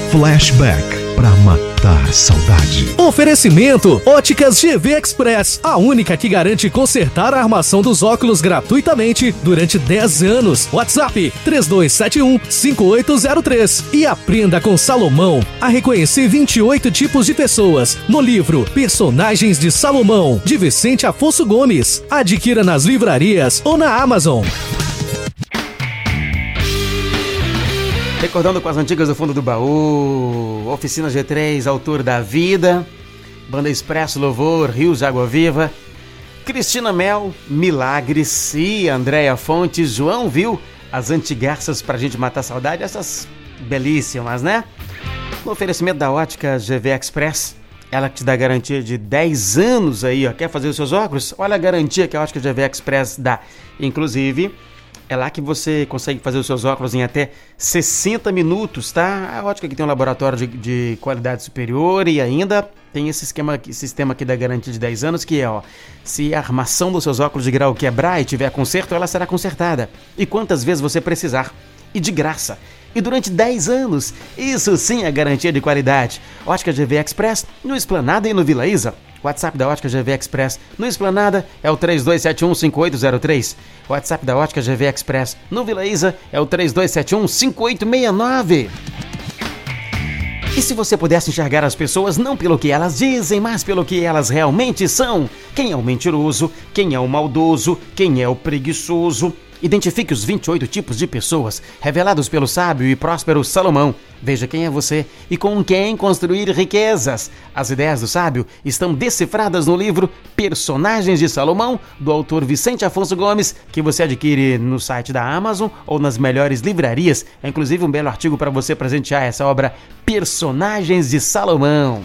Flashback para matar saudade. Oferecimento Óticas GV Express, a única que garante consertar a armação dos óculos gratuitamente durante 10 anos. WhatsApp 3271-5803. E aprenda com Salomão a reconhecer 28 tipos de pessoas no livro Personagens de Salomão, de Vicente Afonso Gomes. Adquira nas livrarias ou na Amazon. Recordando com as antigas do fundo do baú, Oficina G3, Autor da Vida, Banda Expresso Louvor, Rios de Água Viva, Cristina Mel, Milagres e Andréia Fontes, João Viu, as antigarças pra gente matar saudade, essas belíssimas, né? No oferecimento da Ótica GV Express, ela que te dá garantia de 10 anos aí, ó, quer fazer os seus óculos? Olha a garantia que a Ótica GV Express dá, inclusive... É lá que você consegue fazer os seus óculos em até 60 minutos, tá? A Ótica que tem um laboratório de qualidade superior e ainda tem esse sistema aqui da garantia de 10 anos que é, ó, se a armação dos seus óculos de grau quebrar e tiver conserto, ela será consertada. E quantas vezes você precisar. E de graça. E durante 10 anos. Isso sim é garantia de qualidade. Ótica GV Express, no Esplanada e no Vila Isa. WhatsApp da Ótica GV Express no Esplanada é o 3271-5803. WhatsApp da Ótica GV Express no Vila Isa é o 3271-5869. E se você pudesse enxergar as pessoas não pelo que elas dizem, mas pelo que elas realmente são? Quem é o mentiroso? Quem é o maldoso? Quem é o preguiçoso? Identifique os 28 tipos de pessoas revelados pelo sábio e próspero Salomão. Veja quem é você e com quem construir riquezas. As ideias do sábio estão decifradas no livro Personagens de Salomão, do autor Vicente Afonso Gomes, que você adquire no site da Amazon ou nas melhores livrarias. É inclusive um belo artigo para você presentear essa obra Personagens de Salomão.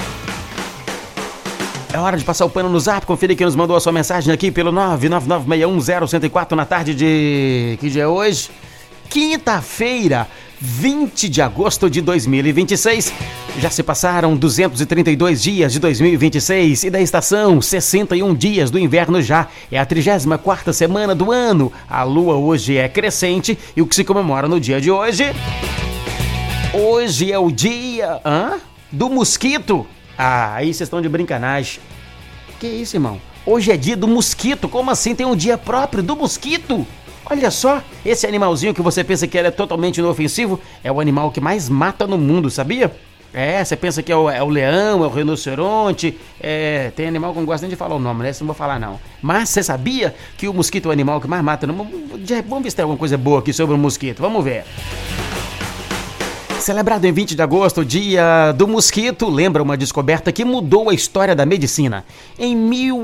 É hora de passar o pano no Zap, conferir quem nos mandou a sua mensagem aqui pelo 999610104 na tarde de... Que dia é hoje? Quinta-feira, 20 de agosto de 2026. Já se passaram 232 dias de 2026 e da estação 61 dias do inverno já. É a 34ª semana do ano. A lua hoje é crescente e o que se comemora no dia de hoje? Hoje é o dia... do mosquito. Ah, aí vocês estão de brincanagem. Que isso, irmão? Hoje é dia do mosquito. Como assim tem um dia próprio do mosquito? Olha só, esse animalzinho que você pensa que ele é totalmente inofensivo é o animal que mais mata no mundo, sabia? É, você pensa que é o leão, é o rinoceronte, tem animal que eu não gosto nem de falar o nome, né? Isso não vou falar não. Mas você sabia que o mosquito é o animal que mais mata no mundo? Vamos ver se tem alguma coisa boa aqui sobre o mosquito, vamos ver. Celebrado em 20 de agosto, o Dia do Mosquito, lembra uma descoberta que mudou a história da medicina. Em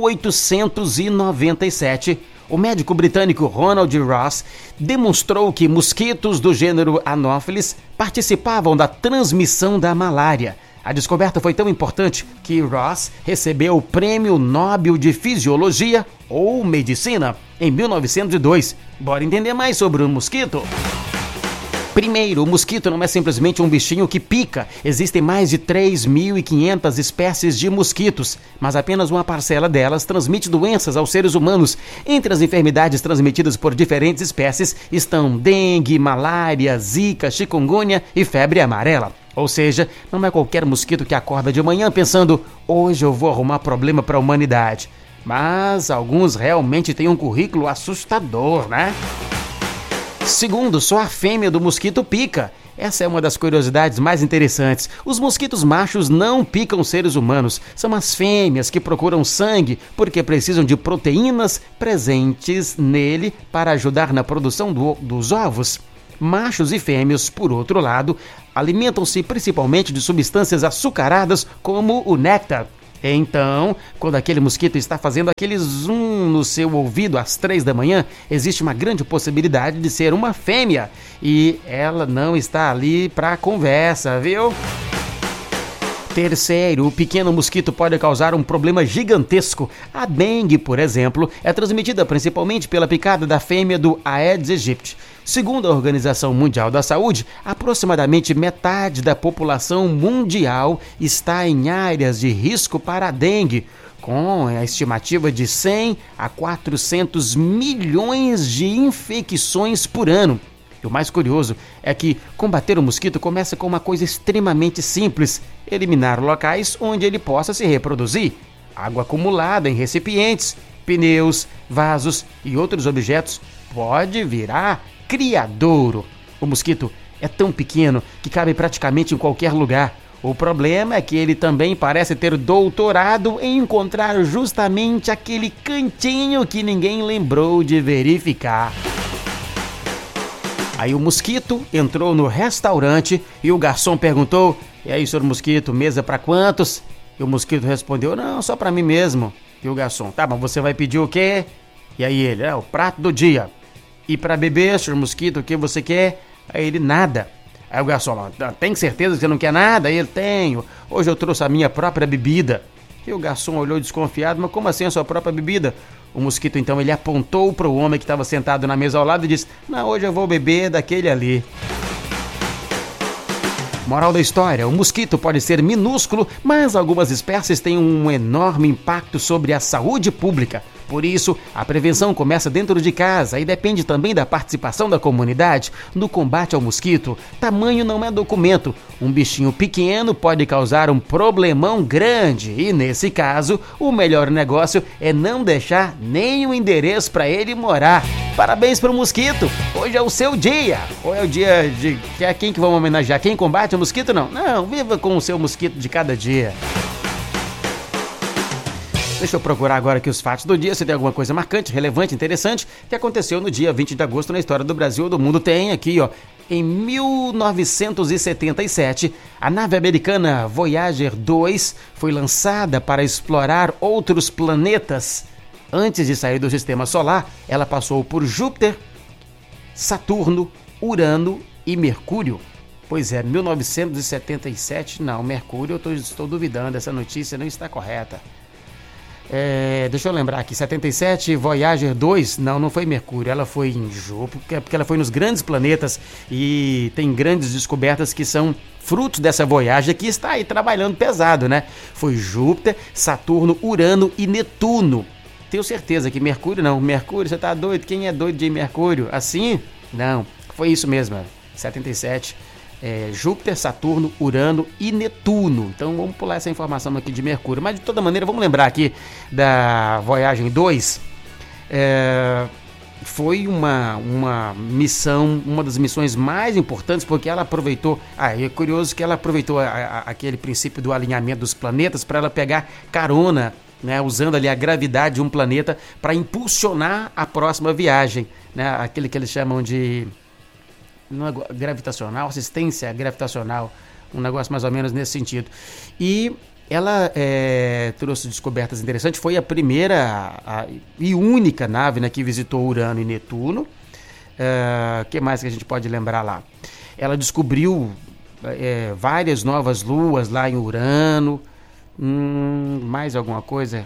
1897, o médico britânico Ronald Ross demonstrou que mosquitos do gênero Anopheles participavam da transmissão da malária. A descoberta foi tão importante que Ross recebeu o Prêmio Nobel de Fisiologia ou Medicina em 1902. Bora entender mais sobre o mosquito? Primeiro, o mosquito não é simplesmente um bichinho que pica. Existem mais de 3.500 espécies de mosquitos, mas apenas uma parcela delas transmite doenças aos seres humanos. Entre as enfermidades transmitidas por diferentes espécies estão dengue, malária, zika, chikungunya e febre amarela. Ou seja, não é qualquer mosquito que acorda de manhã pensando, hoje eu vou arrumar problema para a humanidade. Mas alguns realmente têm um currículo assustador, né? Segundo, só a fêmea do mosquito pica. Essa é uma das curiosidades mais interessantes. Os mosquitos machos não picam seres humanos. São as fêmeas que procuram sangue porque precisam de proteínas presentes nele para ajudar na produção dos ovos. Machos e fêmeas, por outro lado, alimentam-se principalmente de substâncias açucaradas como o néctar. Então, quando aquele mosquito está fazendo aquele zoom no seu ouvido às 3 da manhã, existe uma grande possibilidade de ser uma fêmea. E ela não está ali para conversa, viu? Terceiro, o pequeno mosquito pode causar um problema gigantesco. A dengue, por exemplo, é transmitida principalmente pela picada da fêmea do Aedes aegypti. Segundo a Organização Mundial da Saúde, aproximadamente metade da população mundial está em áreas de risco para a dengue, com a estimativa de 100 a 400 milhões de infecções por ano. E o mais curioso é que combater o mosquito começa com uma coisa extremamente simples: eliminar locais onde ele possa se reproduzir. Água acumulada em recipientes, pneus, vasos e outros objetos pode virar criadouro. O mosquito é tão pequeno que cabe praticamente em qualquer lugar. O problema é que ele também parece ter doutorado em encontrar justamente aquele cantinho que ninguém lembrou de verificar. Aí o mosquito entrou no restaurante e o garçom perguntou: "E aí, senhor mosquito, mesa para quantos?" E o mosquito respondeu: "Não, só para mim mesmo." E o garçom: "Tá, mas você vai pedir o quê?" E aí ele: "O prato do dia." "E para beber, senhor mosquito, o que você quer?" Aí ele: "Nada." Aí o garçom: "Tem certeza que você não quer nada?" Aí ele: "Tenho. Hoje eu trouxe a minha própria bebida." E o garçom olhou desconfiado: "Mas como assim a sua própria bebida?" O mosquito então ele apontou para o homem que estava sentado na mesa ao lado e disse: "Não, hoje eu vou beber daquele ali." Moral da história: o mosquito pode ser minúsculo, mas algumas espécies têm um enorme impacto sobre a saúde pública. Por isso, a prevenção começa dentro de casa e depende também da participação da comunidade no combate ao mosquito. Tamanho não é documento. Um bichinho pequeno pode causar um problemão grande e, nesse caso, o melhor negócio é não deixar nem o endereço para ele morar. Parabéns para o mosquito! Hoje é o seu dia! Ou é o dia de quem que vamos homenagear? Quem combate o mosquito? Não, viva com o seu mosquito de cada dia. Deixa eu procurar agora aqui os fatos do dia, se tem alguma coisa marcante, relevante, interessante, que aconteceu no dia 20 de agosto na história do Brasil ou do mundo. Tem aqui, ó. Em 1977, a nave americana Voyager 2 foi lançada para explorar outros planetas. Antes de sair do sistema solar, ela passou por Júpiter, Saturno, Urano e Mercúrio. Pois é, 1977, não, Mercúrio, eu estou duvidando, essa notícia não está correta. Deixa eu lembrar aqui, 77, Voyager 2, não foi Mercúrio, ela foi em Júpiter, porque ela foi nos grandes planetas e tem grandes descobertas que são frutos dessa Voyager que está aí trabalhando pesado, né? Foi Júpiter, Saturno, Urano e Netuno. Tenho certeza que Mercúrio não, Mercúrio, você tá doido? Quem é doido de Mercúrio? Assim? Não, foi isso mesmo, 77. Júpiter, Saturno, Urano e Netuno. Então vamos pular essa informação aqui de Mercúrio. Mas de toda maneira, vamos lembrar aqui da Voyager 2. Foi uma missão, uma das missões mais importantes, porque ela aproveitou. É curioso que ela aproveitou aquele princípio do alinhamento dos planetas para ela pegar carona, né, usando ali a gravidade de um planeta para impulsionar a próxima viagem, né, aquele que eles chamam de gravitacional, assistência gravitacional, um negócio mais ou menos nesse sentido. E ela trouxe descobertas interessantes, foi a primeira e única nave, né, que visitou Urano e Netuno. Que mais que a gente pode lembrar lá? Ela descobriu várias novas luas lá em Urano. Mais alguma coisa?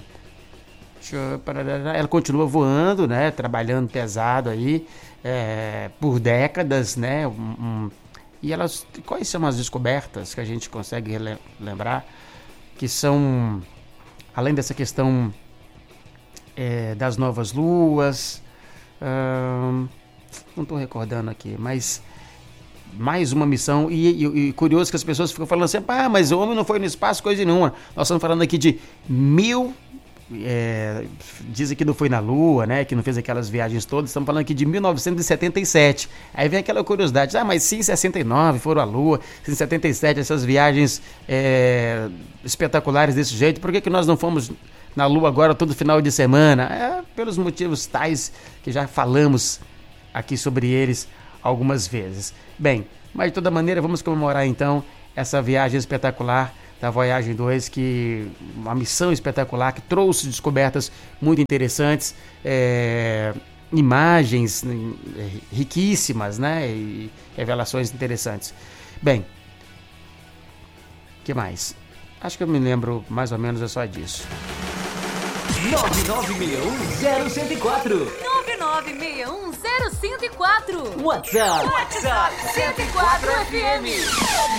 Ela continua voando, né, trabalhando pesado aí, por décadas, né? E quais são as descobertas que a gente consegue lembrar, que são, além dessa questão das novas luas, não estou recordando aqui, mas mais uma missão, e curioso que as pessoas ficam falando assim: mas o homem não foi no espaço, coisa nenhuma. Nós estamos falando aqui de dizem que não foi na Lua, né, que não fez aquelas viagens todas. Estamos falando aqui de 1977. Aí vem aquela curiosidade: mas se em 69 foram à Lua, se em 77 essas viagens espetaculares desse jeito, por que nós não fomos na Lua agora todo final de semana? Pelos motivos tais que já falamos aqui sobre eles algumas vezes. Bem, mas de toda maneira vamos comemorar então essa viagem espetacular da Voyager 2, uma missão espetacular que trouxe descobertas muito interessantes, imagens riquíssimas, né, e revelações interessantes. Bem, o que mais? Acho que eu me lembro mais ou menos só disso. 9961-0104 9961-0104 WhatsApp 104 FM.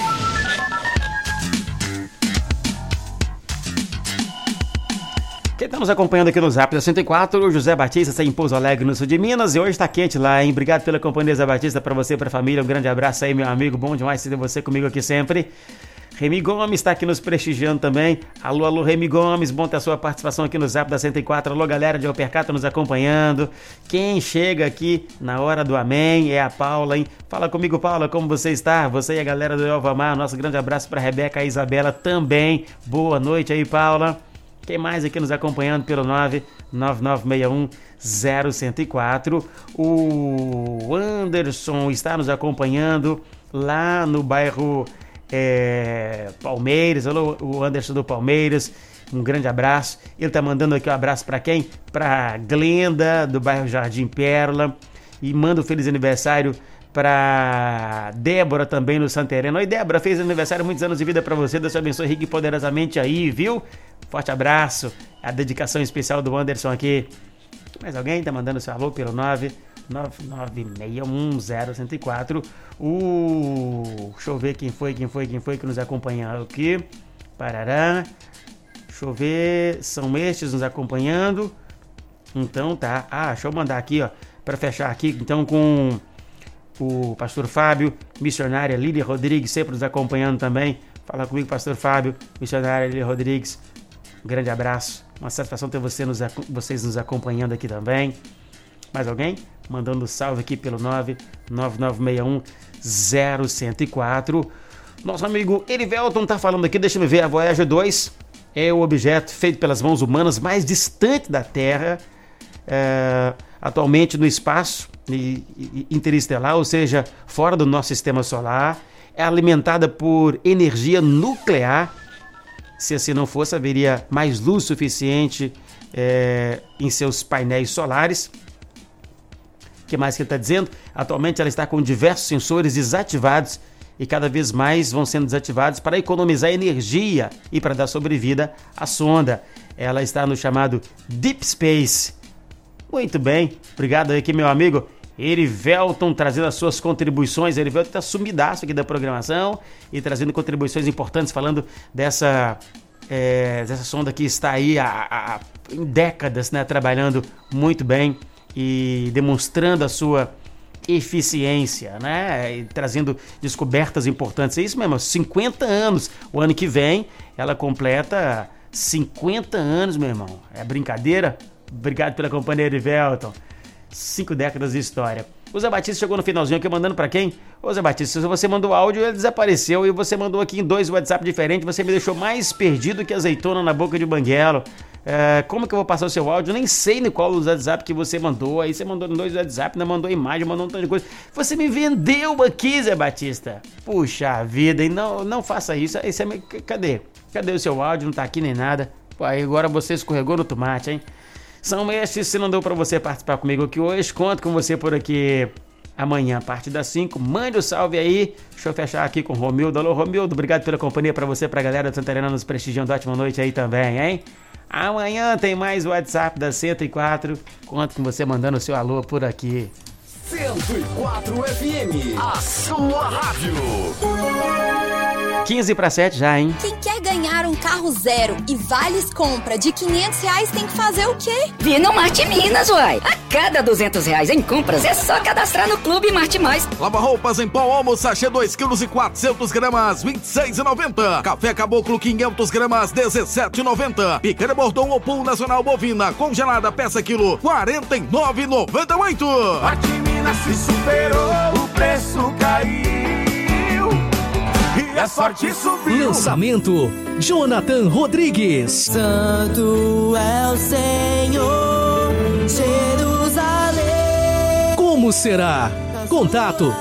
Quer Tá nos acompanhando aqui no Zap da 104, o José Batista está em Pouso Alegre, no sul de Minas, e hoje está quente lá, hein? Obrigado pela companhia, José Batista, para você e para a família. Um grande abraço aí, meu amigo. Bom demais ter você comigo aqui sempre. Remy Gomes está aqui nos prestigiando também. Alô, alô, Remy Gomes, bom ter a sua participação aqui no Zap da 104. Alô, galera de Alpercata nos acompanhando. Quem chega aqui na hora do amém é a Paula, hein? Fala comigo, Paula, como você está? Você e a galera do Elvamar, nosso grande abraço para a Rebeca e a Isabela também. Boa noite aí, Paula. Quem mais aqui nos acompanhando pelo 99961-0104? O Anderson está nos acompanhando lá no bairro Palmeiras. Alô, o Anderson do Palmeiras, um grande abraço. Ele tá mandando aqui um abraço para quem? Para Glenda do bairro Jardim Pérola, e manda um feliz aniversário para Débora também no Santa Helena. Oi, Débora, fez aniversário, muitos anos de vida para você. Deus te abençoe rico e poderosamente aí, viu? Forte abraço. A dedicação especial do Anderson aqui. Mais alguém tá mandando seu alô pelo 999610104. Deixa eu ver quem foi que nos acompanhou aqui. Parará. Deixa eu ver. São estes nos acompanhando. Então tá. Deixa eu mandar aqui, ó, para fechar aqui, então, com o pastor Fábio, missionária Lília Rodrigues, sempre nos acompanhando também. Fala comigo, pastor Fábio, missionária Lília Rodrigues. Um grande abraço. Uma satisfação ter vocês nos acompanhando aqui também. Mais alguém? Mandando salve aqui pelo 99961-0104. Nosso amigo Erivelton tá falando aqui, deixa eu ver, a Voyager 2 é o objeto feito pelas mãos humanas mais distante da Terra, atualmente no espaço interestelar, ou seja, fora do nosso sistema solar. É alimentada por energia nuclear. Se assim não fosse, haveria mais luz suficiente em seus painéis solares. O que mais que ele está dizendo? Atualmente ela está com diversos sensores desativados e cada vez mais vão sendo desativados para economizar energia e para dar sobrevida à sonda. Ela está no chamado Deep Space. Muito bem, obrigado aqui, meu amigo Erivelton, trazendo as suas contribuições. Erivelton está sumidaço aqui da programação e trazendo contribuições importantes, falando dessa sonda que está aí há décadas, né, trabalhando muito bem e demonstrando a sua eficiência, né, e trazendo descobertas importantes. É isso mesmo, 50 anos. O ano que vem ela completa 50 anos, meu irmão. É brincadeira? Obrigado pela companhia, Erivelton. 5 décadas de história. O Zé Batista chegou no finalzinho aqui mandando pra quem? Ô Zé Batista, se você mandou áudio, ele desapareceu, e você mandou aqui em 2 WhatsApp diferentes, você me deixou mais perdido que azeitona na boca de banguelo. Como que eu vou passar o seu áudio? Eu nem sei no qual o WhatsApp que você mandou. Aí você mandou em 2 WhatsApp, não mandou imagem, mandou um tanto de coisa. Você me vendeu aqui, Zé Batista. Puxa vida, e não faça isso. Cadê o seu áudio? Não tá aqui nem nada. Pô, aí agora você escorregou no tomate, hein? São estes, se não deu para você participar comigo aqui hoje, conto com você por aqui amanhã, a partir das 5. Mande o salve aí. Deixa eu fechar aqui com o Romildo. Alô, Romildo, obrigado pela companhia, para você, pra galera do Santa Helena nos prestigiando. Ótima noite aí também, hein? Amanhã tem mais WhatsApp da 104. Conto com você mandando o seu alô por aqui. 104 FM, a sua rádio. 6:45 já, hein? Quem quer ganhar um carro zero e vales compra de R$500 tem que fazer o quê? Vir no Marte Minas, uai. A cada R$200 em compras é só cadastrar no Clube Marte Mais. Lava roupas em pó Omo, sachê 2 kg e 400 gramas, R$26,90. Café Caboclo 500 gramas, R$17,90. Picanha Bordon ou Pool Nacional Bovina congelada peça quilo, R$49,98. Marte Minas se superou, o preço caiu e a sorte subiu. Lançamento Jonathan Rodrigues. Santo é o Senhor, Jerusalém. Como será? Contato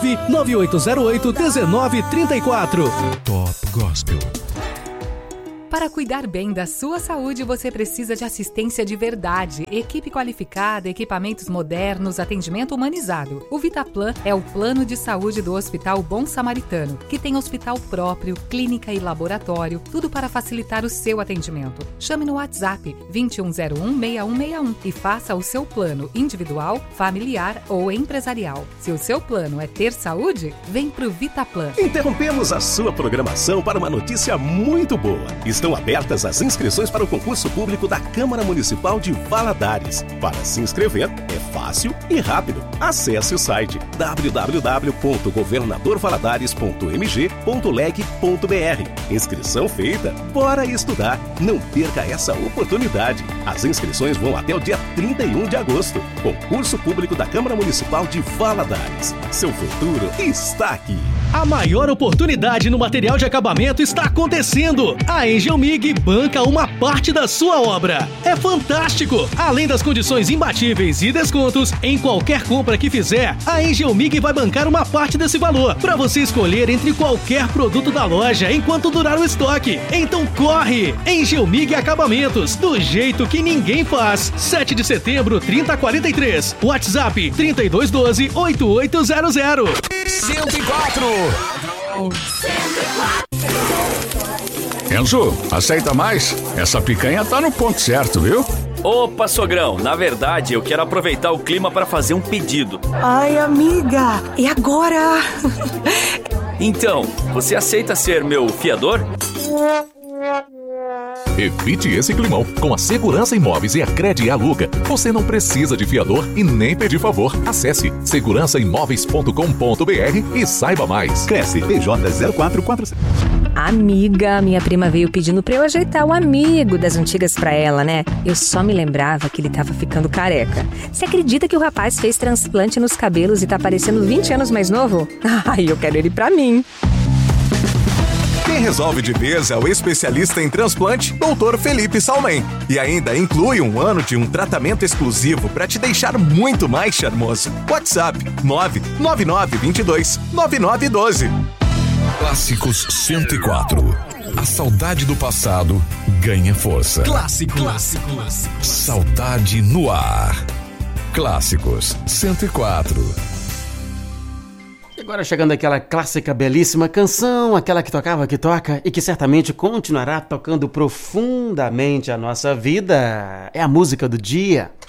99808-1934. Top Gospel. Para cuidar bem da sua saúde, você precisa de assistência de verdade, equipe qualificada, equipamentos modernos, atendimento humanizado. O Vitaplan é o plano de saúde do Hospital Bom Samaritano, que tem hospital próprio, clínica e laboratório, tudo para facilitar o seu atendimento. Chame no WhatsApp 2101-6161 e faça o seu plano individual, familiar ou empresarial. Se o seu plano é ter saúde, vem pro Vitaplan. Interrompemos a sua programação para uma notícia muito boa. Estão abertas as inscrições para o concurso público da Câmara Municipal de Valadares. Para se inscrever, é fácil e rápido. Acesse o site www.governadorvaladares.mg.leg.br. Inscrição feita, bora estudar. Não perca essa oportunidade. As inscrições vão até o dia 31 de agosto. Concurso público da Câmara Municipal de Valadares. Seu futuro está aqui. A maior oportunidade no material de acabamento está acontecendo. A Engelmig banca uma parte da sua obra. É fantástico! Além das condições imbatíveis e descontos, em qualquer compra que fizer, a Engelmig vai bancar uma parte desse valor para você escolher entre qualquer produto da loja enquanto durar o estoque. Então corre! Engelmig Acabamentos, do jeito que ninguém faz. 7 de setembro, 3043. WhatsApp 3212-8800. 104. Enzo, aceita mais? Essa picanha tá no ponto certo, viu? Opa, sogrão, na verdade eu quero aproveitar o clima para fazer um pedido. Ai, amiga, e agora? Então, você aceita ser meu fiador? Evite esse climão. Com a Segurança Imóveis e a Crede Aluga, você não precisa de fiador e nem pedir favor. Acesse segurançaimoveis.com.br e saiba mais. Cresce PJ 0447. Amiga, minha prima veio pedindo pra eu ajeitar o amigo das antigas pra ela, né? Eu só me lembrava que ele tava ficando careca. Você acredita que o rapaz fez transplante nos cabelos e tá parecendo 20 anos mais novo? Ai, eu quero ele pra mim. Quem resolve de vez é o especialista em transplante, Dr. Felipe Salmen. E ainda inclui um ano de um tratamento exclusivo para te deixar muito mais charmoso. WhatsApp 999229912. Clássicos 104. A saudade do passado ganha força. Clássicos. Saudade no ar. Clássicos 104. Agora chegando aquela clássica, belíssima canção, aquela que tocava, que toca e que certamente continuará tocando profundamente a nossa vida. É a música do dia.